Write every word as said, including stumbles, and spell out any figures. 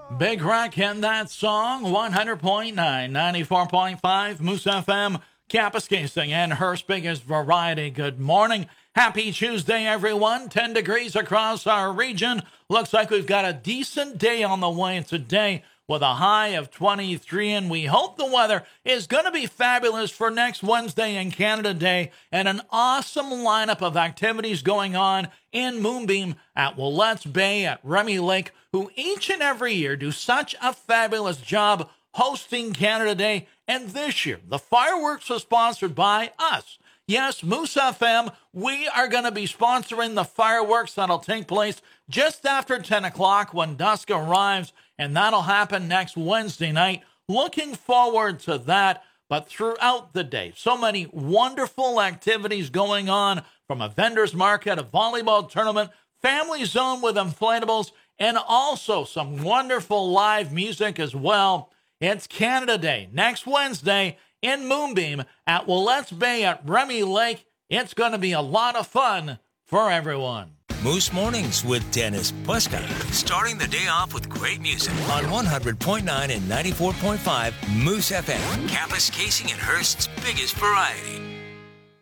Big Rock and that song, one hundred point nine, ninety-four point five, Moose F M, Kapuskasing, and Hearst's biggest variety. Good morning. Happy Tuesday, everyone. ten degrees across our region. Looks like we've got a decent day on the way today with a high of twenty-three, and we hope the weather is going to be fabulous for next Wednesday and Canada Day, and an awesome lineup of activities going on in Moonbeam, at Willets Bay, at Remy Lake, who each and every year do such a fabulous job hosting Canada Day. And this year, the fireworks are sponsored by us. Yes, Moose F M, we are going to be sponsoring the fireworks that'll take place just after ten o'clock when dusk arrives, and that'll happen next Wednesday night. Looking forward to that. But throughout the day, so many wonderful activities going on, from a vendor's market, a volleyball tournament, family zone with inflatables, and also some wonderful live music as well. It's Canada Day next Wednesday in Moonbeam at Willets Bay at Remy Lake. It's going to be a lot of fun for everyone. Moose Mornings with Dennis Puska. Starting the day off with great music on one hundred point nine and ninety-four point five Moose F M. Kapuskasing and Hearst's biggest variety.